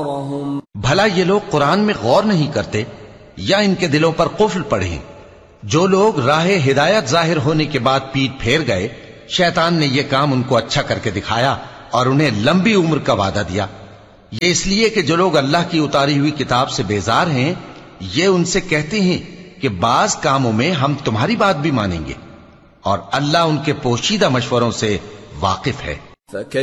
أبصارهم भला ये लोग कुरान में गौर नहीं करते या इनके दिलों पर कुफ्र पड़े। जो लोग राह हिदायत जाहिर होने के बाद पीठ फेर गए, शैतान ने यह काम उनको अच्छा करके दिखाया और उन्हें लंबी उम्र का वादा दिया। ये इसलिए कि जो लोग अल्लाह की उतारी हुई किताब से बेजार हैं, ये उनसे कहते हैं कि बाज कामों में हम तुम्हारी बात भी मानेंगे, और अल्लाह उनके पोशीदा मशवरों से वाकिफ है।